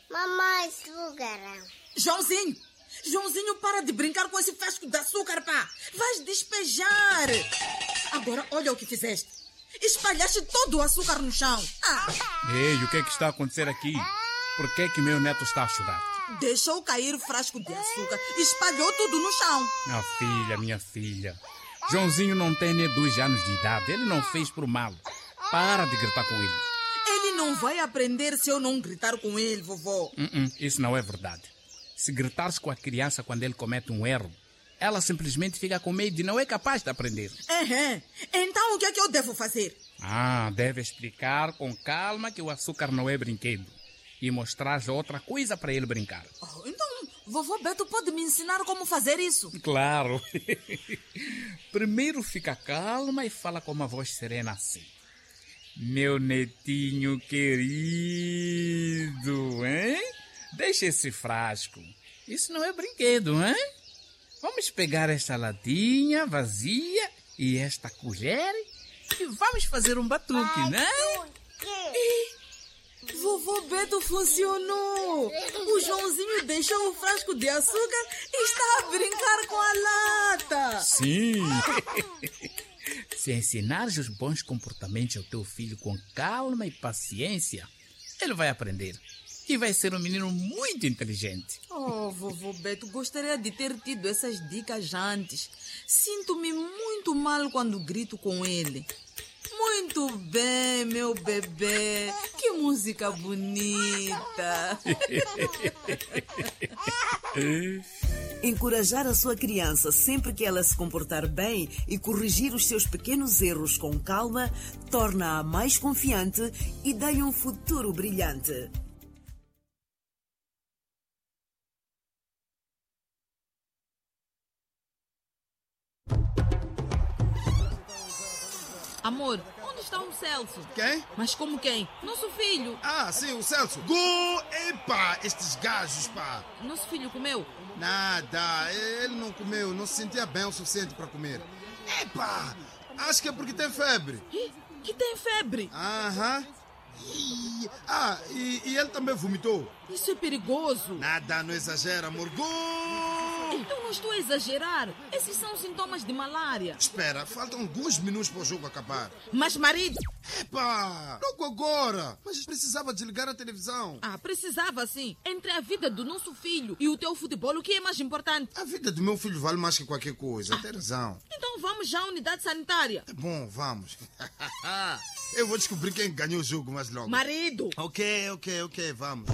Mamãe, açúcar. Joãozinho, para de brincar com esse frasco de açúcar, pá. Vais despejar. Agora, olha o que fizeste. Espalhaste todo o açúcar no chão. Ei, o que é que está a acontecer aqui? Por que é que meu neto está a chorar? Deixou cair o frasco de açúcar e espalhou tudo no chão. Minha filha. Joãozinho não tem nem 2 anos de idade. Ele não fez por mal. Para de gritar com ele. Ele não vai aprender se eu não gritar com ele, vovó. Isso não é verdade. Se gritares com a criança quando ele comete um erro, ela simplesmente fica com medo e não é capaz de aprender. Então o que é que eu devo fazer? Deve explicar com calma que o açúcar não é brinquedo e mostrar outra coisa para ele brincar. Então, vovô Beto pode me ensinar como fazer isso? Claro. Primeiro fica calma e fala com uma voz serena assim. Meu netinho querido, hein? Deixa esse frasco. Isso não é brinquedo, hein? Vamos pegar esta latinha vazia e esta colher e vamos fazer um batuque, né? Vovô Beto funcionou! O Joãozinho deixou o frasco de açúcar e está a brincar com a lata! Sim! Se ensinares os bons comportamentos ao teu filho com calma e paciência, ele vai aprender. E vai ser um menino muito inteligente. Vovô Beto, gostaria de ter tido essas dicas antes. Sinto-me muito mal quando grito com ele. Muito bem, meu bebê. Que música bonita. Encorajar a sua criança sempre que ela se comportar bem e corrigir os seus pequenos erros com calma torna-a mais confiante e dá-lhe um futuro brilhante. Amor, onde está o Celso? Quem? Mas como quem? Nosso filho. Sim, o Celso. Gol! Epa, estes gajos, pá. Nosso filho comeu? Nada, ele não comeu, não se sentia bem o suficiente para comer. Epa, acho que é porque tem febre. Que tem febre? E ele também vomitou. Isso é perigoso. Nada, não exagera, amor. Gol! Então não estou a exagerar. Esses são sintomas de malária. Espera, faltam alguns minutos para o jogo acabar. Mas, marido... Epa, logo agora. Mas precisava desligar a televisão. Precisava sim. Entre a vida do nosso filho e o teu futebol, o que é mais importante? A vida do meu filho vale mais que qualquer coisa. Tem razão. Então vamos já à unidade sanitária. É bom, vamos. Eu vou descobrir quem ganhou o jogo mais logo. Marido. Ok, vamos.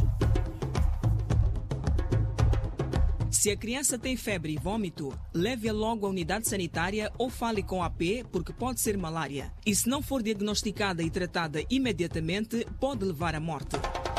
Se a criança tem febre e vômito, leve-a logo à unidade sanitária ou fale com a AP, porque pode ser malária. E se não for diagnosticada e tratada imediatamente, pode levar à morte.